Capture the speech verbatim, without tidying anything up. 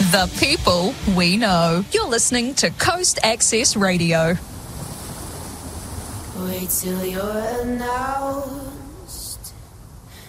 The people we know. You're listening to Coast Access Radio. Wait till you're now.